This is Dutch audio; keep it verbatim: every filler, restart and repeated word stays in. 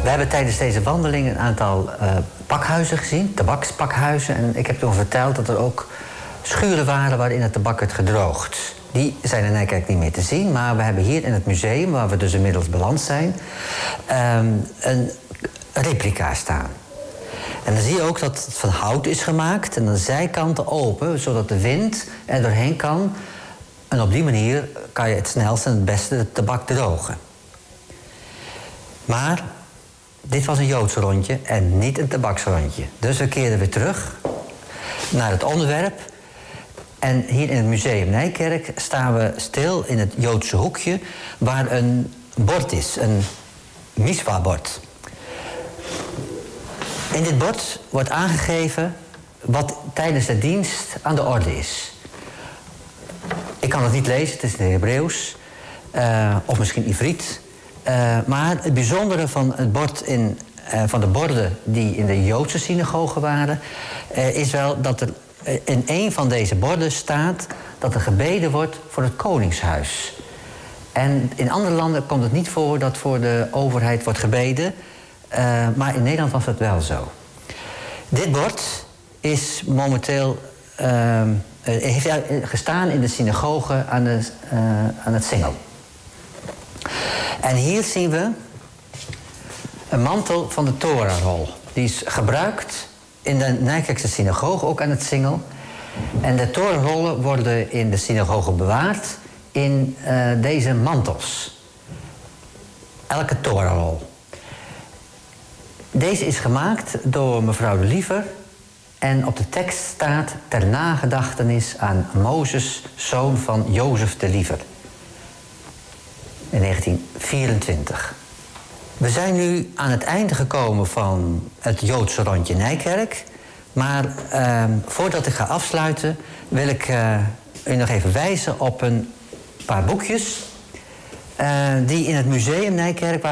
We hebben tijdens deze wandeling een aantal uh, pakhuizen gezien, tabakspakhuizen. En ik heb toen verteld dat er ook schuren waren waarin het tabak werd gedroogd. Die zijn in Nijkerk niet meer te zien, maar we hebben hier in het museum, waar we dus inmiddels beland zijn, um, een replica staan. En dan zie je ook dat het van hout is gemaakt en de zijkanten open, zodat de wind er doorheen kan. En op die manier kan je het snelst en het beste het tabak drogen. Maar dit was een Joods rondje en niet een tabaksrondje. Dus we keerden weer terug naar het onderwerp. En hier in het museum Nijkerk staan we stil in het Joodse hoekje, waar een bord is, een miswa-bord. In dit bord wordt aangegeven wat tijdens de dienst aan de orde is. Ik kan het niet lezen, het is in het Hebreeuws, uh, of misschien Ivriet. Uh, maar het bijzondere van het bord in, uh, van de borden die in de Joodse synagogen waren, uh, is wel dat er uh, in een van deze borden staat dat er gebeden wordt voor het koningshuis. En in andere landen komt het niet voor dat voor de overheid wordt gebeden, uh, maar in Nederland was het wel zo. Dit bord is momenteel uh, heeft gestaan in de synagoge aan, de, uh, aan het Singel. En hier zien we een mantel van de Torarol. Die is gebruikt in de Nijkerkse synagoge, ook aan het Singel. En de Torarollen worden in de synagoge bewaard in uh, deze mantels. Elke Torarol. Deze is gemaakt door mevrouw de Liever. En op de tekst staat ter nagedachtenis aan Mozes, zoon van Jozef de Liever. In negentien vierentwintig. We zijn nu aan het einde gekomen van het Joodse rondje Nijkerk. Maar uh, voordat ik ga afsluiten wil ik uh, u nog even wijzen op een paar boekjes uh, die in het museum Nijkerk